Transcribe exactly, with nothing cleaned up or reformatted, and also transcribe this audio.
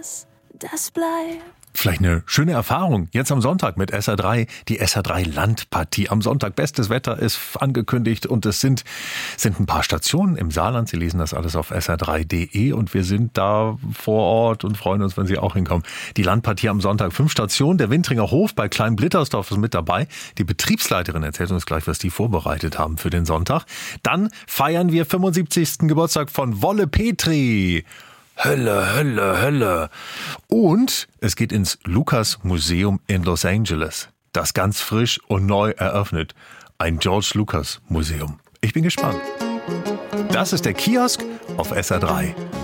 das, das bleibt. Vielleicht eine schöne Erfahrung. Jetzt am Sonntag mit S R drei, die S R drei Landpartie. Am Sonntag bestes Wetter ist angekündigt und es sind, sind ein paar Stationen im Saarland. Sie lesen das alles auf S R drei punkt de und wir sind da vor Ort und freuen uns, wenn Sie auch hinkommen. Die Landpartie am Sonntag. Fünf Stationen. Der Wintringer Hof bei Klein-Blittersdorf ist mit dabei. Die Betriebsleiterin erzählt uns gleich, was die vorbereitet haben für den Sonntag. Dann feiern wir fünfundsiebzigsten Geburtstag von Wolle Petri. Hölle, Hölle, Hölle. Und es geht ins Lucas Museum in Los Angeles. Das ganz frisch und neu eröffnet. Ein George Lucas Museum. Ich bin gespannt. Das ist der Kiosk auf S R drei.